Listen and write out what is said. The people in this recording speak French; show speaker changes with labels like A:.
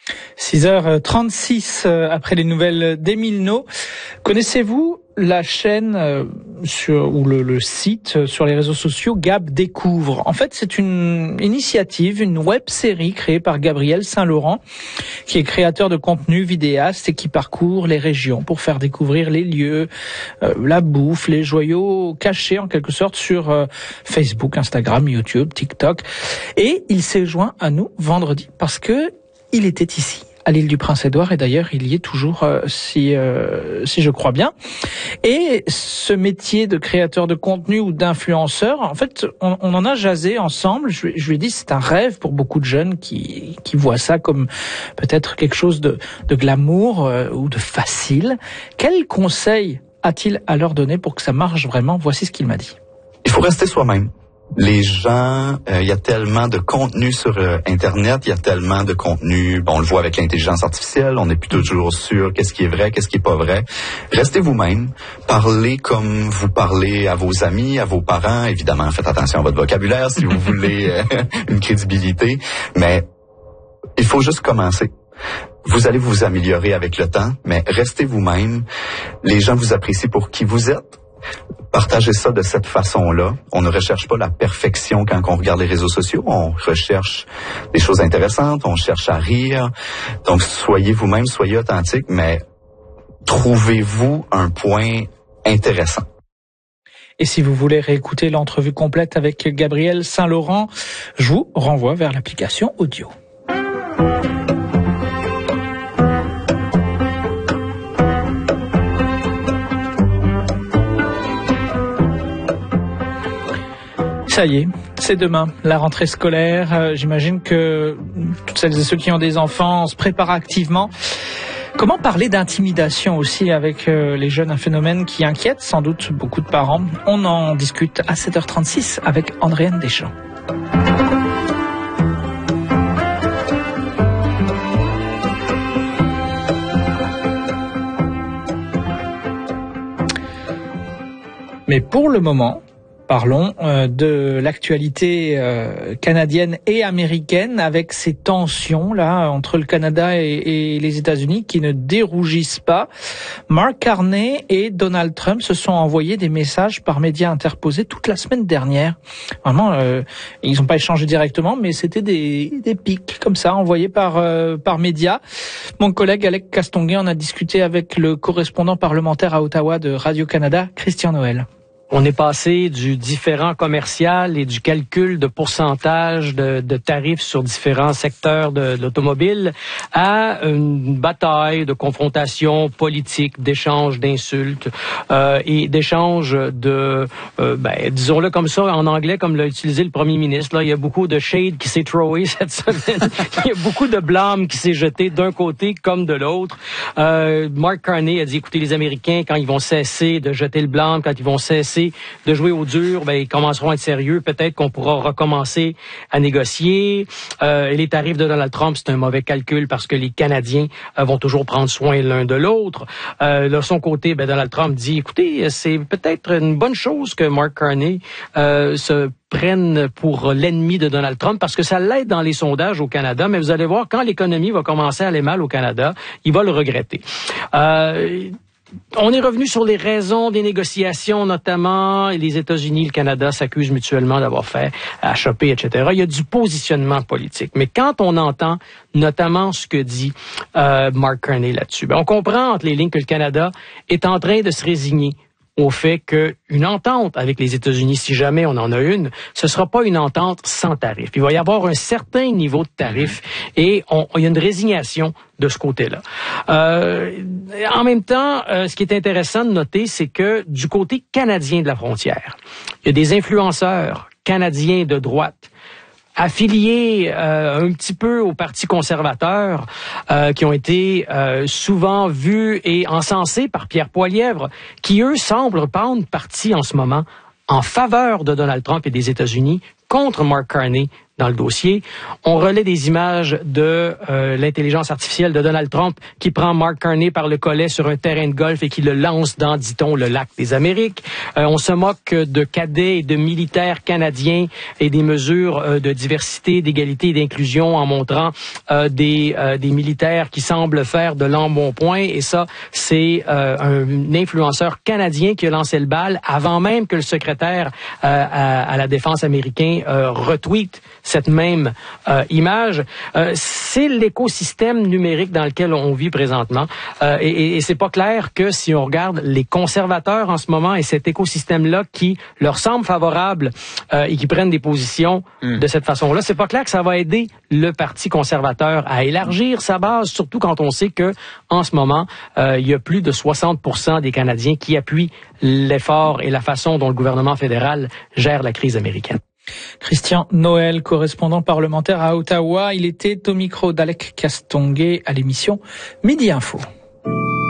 A: 6h36 après les nouvelles d'Émile No. Connaissez-vous la chaîne ou le site sur les réseaux sociaux Gab Découvre? En fait, c'est une initiative, une web-série créée par Gabriel Saint-Laurent, qui est créateur de contenu vidéaste et qui parcourt les régions pour faire découvrir les lieux, la bouffe, les joyaux cachés en quelque sorte sur Facebook, Instagram, YouTube, TikTok. Et il s'est joint à nous vendredi parce que il était ici, à l'île du Prince-Édouard, et d'ailleurs il y est toujours si je crois bien. Et ce métier de créateur de contenu ou d'influenceur, en fait, on en a jasé ensemble. Je lui ai dit, c'est un rêve pour beaucoup de jeunes qui voient ça comme peut-être quelque chose de glamour ou de facile. Quel conseil a-t-il à leur donner pour que ça marche vraiment? Voici ce qu'il m'a dit.
B: Il faut rester soi-même. Les gens, il y a tellement de contenu sur Internet, il y a tellement de contenu, on le voit avec l'intelligence artificielle, on n'est plus toujours sûr qu'est-ce qui est vrai, qu'est-ce qui est pas vrai. Restez vous-même, parlez comme vous parlez à vos amis, à vos parents, évidemment, faites attention à votre vocabulaire si vous voulez une crédibilité, mais il faut juste commencer. Vous allez vous améliorer avec le temps, mais restez vous-même. Les gens vous apprécient pour qui vous êtes. Partagez ça de cette façon-là. On ne recherche pas la perfection quand on regarde les réseaux sociaux. On recherche des choses intéressantes, on cherche à rire. Donc, soyez vous-même, soyez authentique, mais trouvez-vous un point intéressant.
A: Et si vous voulez réécouter l'entrevue complète avec Gabriel Saint-Laurent, je vous renvoie vers l'application audio. Ça y est, c'est demain, la rentrée scolaire. J'imagine que toutes celles et ceux qui ont des enfants se préparent activement. Comment parler d'intimidation aussi avec les jeunes, un phénomène qui inquiète sans doute beaucoup de parents? On en discute à 7h36 avec Andréane Deschamps. Mais pour le moment, parlons de l'actualité canadienne et américaine avec ces tensions là entre le Canada et les États-Unis qui ne dérougissent pas. Mark Carney et Donald Trump se sont envoyés des messages par médias interposés toute la semaine dernière. Vraiment, ils n'ont pas échangé directement, mais c'était des pics comme ça envoyés par médias. Mon collègue Alec Castonguay en a discuté avec le correspondant parlementaire à Ottawa de Radio-Canada, Christian Noël.
C: On est passé du différent commercial et du calcul de pourcentage de tarifs sur différents secteurs de l'automobile à une bataille de confrontation politique, d'échanges d'insultes et d'échanges disons-le comme ça en anglais, comme l'a utilisé le premier ministre. Là, il y a beaucoup de shade qui s'est throwé cette semaine. Il y a beaucoup de blâme qui s'est jeté d'un côté comme de l'autre. Mark Carney a dit, écoutez, les Américains, quand ils vont cesser de jeter le blâme, quand ils vont cesser de jouer au dur, ils commenceront à être sérieux. Peut-être qu'on pourra recommencer à négocier. Et les tarifs de Donald Trump, c'est un mauvais calcul parce que les Canadiens vont toujours prendre soin l'un de l'autre. De son côté, Donald Trump dit, écoutez, c'est peut-être une bonne chose que Mark Carney se prenne pour l'ennemi de Donald Trump parce que ça l'aide dans les sondages au Canada. Mais vous allez voir, quand l'économie va commencer à aller mal au Canada, il va le regretter. On est revenu sur les raisons des négociations, notamment les États-Unis et le Canada s'accusent mutuellement d'avoir fait à choper, etc. Il y a du positionnement politique. Mais quand on entend notamment ce que dit Mark Carney là-dessus, on comprend entre les lignes que le Canada est en train de se résigner au fait qu'une entente avec les États-Unis, si jamais on en a une, ce sera pas une entente sans tarif. Il va y avoir un certain niveau de tarif et il y a une résignation de ce côté-là. En même temps, ce qui est intéressant de noter, c'est que du côté canadien de la frontière, il y a des influenceurs canadiens de droite affiliés un petit peu au Parti conservateur, qui ont été souvent vus et encensés par Pierre Poilievre, qui, eux, semblent prendre parti en ce moment en faveur de Donald Trump et des États-Unis contre Mark Carney dans le dossier. On relaie des images de l'intelligence artificielle de Donald Trump qui prend Mark Carney par le collet sur un terrain de golf et qui le lance dans, dit-on, le lac des Amériques. On se moque de cadets et de militaires canadiens et des mesures de diversité, d'égalité et d'inclusion en montrant des militaires qui semblent faire de l'embonpoint. Et ça, c'est un influenceur canadien qui a lancé le bal avant même que le secrétaire à la défense américain retweet cette même image. C'est l'écosystème numérique dans lequel on vit présentement. Et c'est pas clair que si on regarde les conservateurs en ce moment et cet écosystème-là qui leur semble favorable et qui prennent des positions de cette façon-là, c'est pas clair que ça va aider le Parti conservateur à élargir sa base, surtout quand on sait que en ce moment, il y a plus de 60% des Canadiens qui appuient l'effort et la façon dont le gouvernement fédéral gère la crise américaine.
A: Christian Noël, correspondant parlementaire à Ottawa, il était au micro d'Alec Castonguay à l'émission Midi Info.